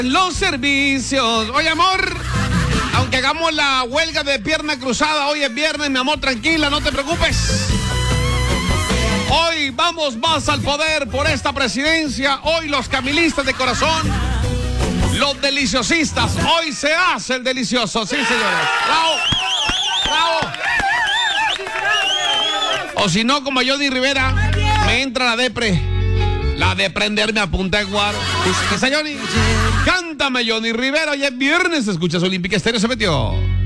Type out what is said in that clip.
Los servicios. Oye, amor, aunque hagamos la huelga de pierna cruzada, hoy es viernes, mi amor, tranquila, no te preocupes. Hoy vamos más al poder por esta presidencia. Hoy los camilistas de corazón, los deliciosistas. Hoy se hace el delicioso. Sí, señores. Bravo. Bravo. O si no, como Johnny Rivera, me entra la depre. La de prenderme a punta de guaro. Dice Johnny, cántame Johnny Rivera. Hoy es viernes, escuchas Olímpica Estéreo, se metió.